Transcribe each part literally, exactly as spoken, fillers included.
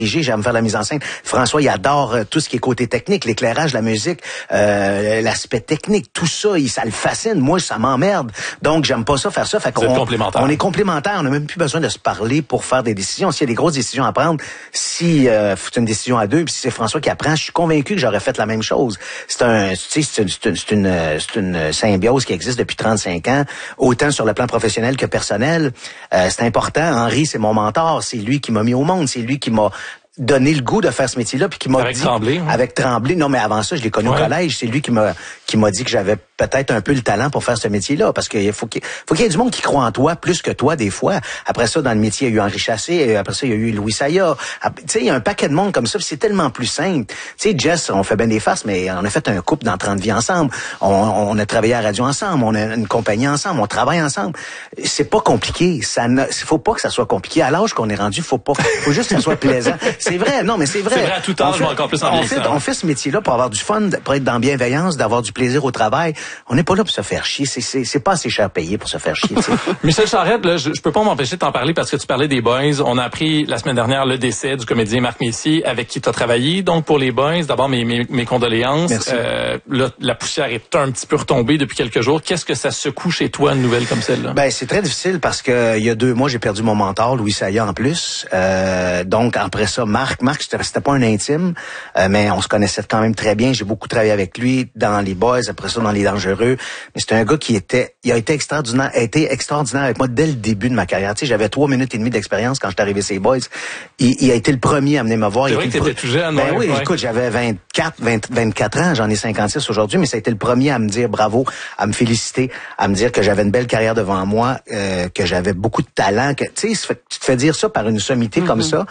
J'aime faire la mise en scène. François, il adore euh, tout ce qui est côté technique, l'éclairage, la musique, euh, l'aspect technique, tout ça, il, ça le fascine. Moi, ça m'emmerde. Donc, j'aime pas ça, faire ça. Fait qu'on, Vous êtes complémentaires. On est complémentaires. On n'a même plus besoin de se parler pour faire des décisions. S'il y a des grosses décisions à prendre, si euh, c'est une décision à deux, puis si c'est François qui apprend, je suis convaincu que j'aurais fait la même chose. C'est un, tu sais, c'est une, c'est une, c'est une, c'est une symbiose qui existe depuis trente-cinq ans, autant sur le plan professionnel que personnel. Euh, c'est important. Henri, c'est mon mentor. C'est lui qui m'a mis au monde. C'est lui qui m'a donné le goût de faire ce métier-là, puis qui m'a avec dit... Tremblay, hein? Avec Tremblay. Non, mais avant ça, je l'ai connu ouais. au collège. C'est lui qui m'a qui m'a dit que j'avais peut-être un peu le talent pour faire ce métier-là, parce qu'il faut qu'il faut qu'il y ait du monde qui croit en toi plus que toi, des fois. Après ça, dans le métier, il y a eu Henri Chassé, et après ça, il y a eu Louis Saya. Tu sais, il y a un paquet de monde comme ça, puis c'est tellement plus simple. Tu sais, Jess, on fait bien des farces, mais on a fait un couple dans trente vies ensemble. On, on a travaillé à la radio ensemble, on a une compagnie ensemble, on travaille ensemble. C'est pas compliqué. Ça ne, faut pas que ça soit compliqué. À l'âge qu'on est rendu, faut pas, faut juste que ça soit plaisant. C'est vrai, non, mais c'est vrai. C'est vrai à tout âge, mais encore plus en on fait, on fait ce métier-là pour avoir du fun, pour être dans la bienveillance, d'avoir du plaisir au travail. On n'est pas là pour se faire chier. C'est, c'est, c'est pas assez cher payé pour se faire chier. Michel Charette, là, je, je peux pas m'empêcher de t'en parler parce que tu parlais des Boys. On a appris la semaine dernière le décès du comédien Marc Messier avec qui tu as travaillé. Donc pour les Boys, d'abord mes, mes, mes condoléances. Merci. Euh, là, la poussière est un petit peu retombée depuis quelques jours. Qu'est-ce que ça secoue chez toi, une nouvelle comme celle-là? Ben c'est très difficile parce que il y a deux mois j'ai perdu mon mentor, Louis Saya en plus. Euh, donc après ça, Marc, Marc c'était, c'était pas un intime, euh, mais on se connaissait quand même très bien. J'ai beaucoup travaillé avec lui dans les Boys, après ça dans les Dangereux. Mais c'était un gars qui était, il a été extraordinaire, a été extraordinaire avec moi dès le début de ma carrière. Tu sais, j'avais trois minutes et demie d'expérience quand j'étais arrivé chez les Boys. Il, il a été le premier à venir me voir. C'est vrai que t'étais tout jeune. Ben ouais, oui, ouais. écoute, j'avais vingt-quatre, vingt, vingt-quatre ans, j'en ai cinquante-six aujourd'hui, mais ça a été le premier à me dire bravo, à me féliciter, à me dire que j'avais une belle carrière devant moi, euh, que j'avais beaucoup de talent, que tu sais, tu te fais dire ça par une sommité mm-hmm. comme ça.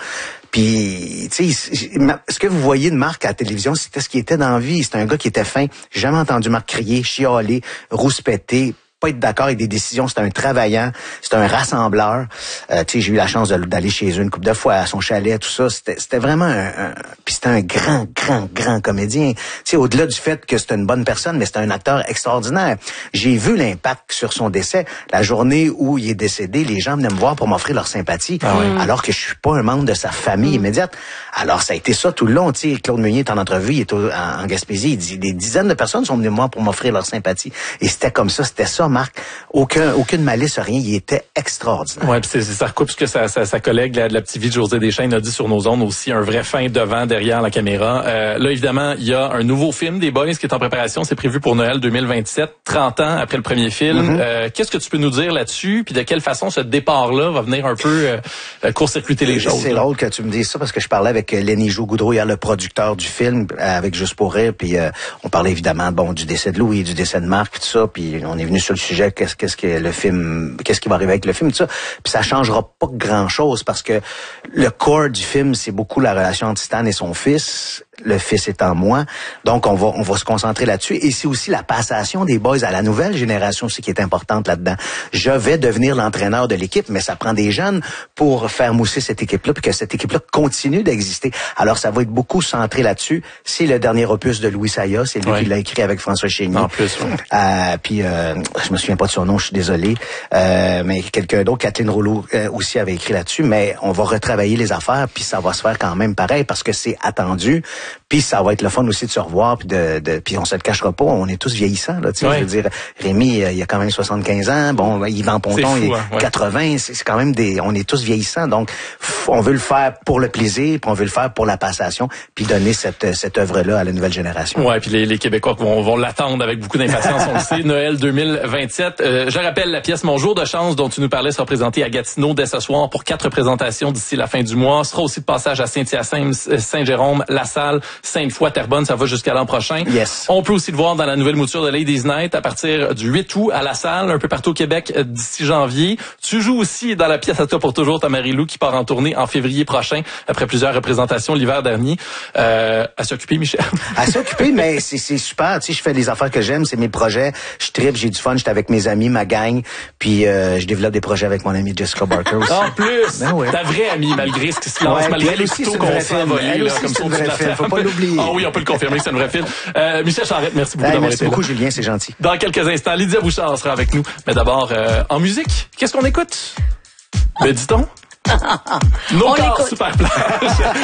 Puis, tu sais, ce que vous voyez de Marc à la télévision, c'était ce qui était dans la vie. C'était un gars qui était fin. J'ai jamais entendu Marc crier, chialer, rouspéter, pas être d'accord avec des décisions. C'est un travaillant, c'est un rassembleur. Euh, tu sais, j'ai eu la chance de, d'aller chez eux une couple de fois à son chalet, tout ça. C'était, c'était vraiment un, un puis c'était un grand, grand, grand comédien. Tu sais, au-delà du fait que c'était une bonne personne, mais c'était un acteur extraordinaire. J'ai vu l'impact sur son décès. La journée où il est décédé, les gens venaient me voir pour m'offrir leur sympathie, ah ouais. alors que je suis pas un membre de sa famille mmh. immédiate. Alors ça a été ça tout le long. Tu sais, Claude Meunier est en entrevue, il est au, en, en Gaspésie, il dit des dizaines de personnes sont venues me voir pour m'offrir leur sympathie. Et c'était comme ça, c'était ça. Marc, aucun, aucune malice, rien, il était extraordinaire. Ouais, puis c'est, ça recoupe ce que sa, sa, sa collègue la, de la petite vie de José Deschênes a dit sur nos ondes aussi, un vrai fin devant, derrière la caméra. Euh, là, évidemment, il y a un nouveau film des Boys qui est en préparation, c'est prévu pour Noël deux mille vingt-sept, trente ans après le premier film. Mm-hmm. Euh, qu'est-ce que tu peux nous dire là-dessus, puis de quelle façon ce départ-là va venir un peu euh, court-circuiter les choses? C'est drôle que tu me dises ça, parce que je parlais avec Lenny Jo Goudreau, hier, le producteur du film, avec Juste pour rire, puis euh, on parlait évidemment bon du décès de Louis, du décès de Marc, tout ça, puis on est venu sur le sujet qu'est-ce, qu'est-ce que le film, qu'est-ce qui va arriver avec le film, tout ça. Puis ça changera pas grand-chose parce que le corps du film, c'est beaucoup la relation entre Stan et son fils. Le fils étant moi. Donc, on va, on va se concentrer là-dessus. Et c'est aussi la passation des Boys à la nouvelle génération aussi qui est importante là-dedans. Je vais devenir l'entraîneur de l'équipe, mais ça prend des jeunes pour faire mousser cette équipe-là, puis que cette équipe-là continue d'exister. Alors, ça va être beaucoup centré là-dessus. C'est le dernier opus de Louis Saya. C'est lui ouais. qui l'a écrit avec François Chénier. En plus, ouais. euh, puis, euh, je me souviens pas de son nom, je suis désolé. Euh, mais quelqu'un d'autre, Kathleen Rouleau, euh, aussi avait écrit là-dessus. Mais on va retravailler les affaires, puis ça va se faire quand même pareil, parce que c'est attendu. Puis ça va être le fun aussi de se revoir, puis de, de puis on se le cachera pas, on est tous vieillissants là, tu sais, ouais. je veux dire, Rémi il a quand même soixante-quinze ans, bon Yvan Ponton fou, il est hein, ouais. quatre-vingts, c'est, c'est quand même des, on est tous vieillissants, donc on veut le faire pour le plaisir, puis on veut le faire pour la passation, puis donner cette cette œuvre là à la nouvelle génération. Ouais, puis les, les Québécois vont, vont l'attendre avec beaucoup d'impatience, on le sait. Noël deux mille vingt-sept. Euh, je rappelle la pièce Mon jour de chance dont tu nous parlais sera présentée à Gatineau dès ce soir pour quatre représentations d'ici la fin du mois. Sera aussi de passage à Saint-Hyacinthe, Saint-Jérôme, La Salle, Sainte-Foy, Terrebonne. Ça va jusqu'à l'an prochain. Yes. On peut aussi le voir dans la nouvelle mouture de Ladies Night à partir du huit août à La Salle, un peu partout au Québec d'ici janvier. Tu joues aussi dans la pièce À toi pour toujours, ta Marie-Lou, qui part en tournée en février prochain après plusieurs représentations l'hiver dernier. Euh, à s'occuper, Michel. À s'occuper, mais c'est, c'est super. Tu sais, je fais les affaires que j'aime, c'est mes projets. Je tripe, j'ai du fun. J'étais avec mes amis, ma gang, puis euh, je développe des projets avec mon amie Jessica Barker aussi. En plus, ben ouais. ta vraie amie, malgré ce qui se lance, ouais, malgré les couteaux qu'on s'est envolés, là, comme ça, c'est une vraie faut pas l'oublier. Ah oui, on peut le confirmer, c'est une vraie film. Euh, Michel Charette, merci beaucoup hey, d'avoir merci été beaucoup, là. Julien, c'est gentil. Dans quelques instants, Lydia Bouchard sera avec nous. Mais d'abord, euh, en musique, qu'est-ce qu'on écoute? Ben, dit-on? Nos corps super plages.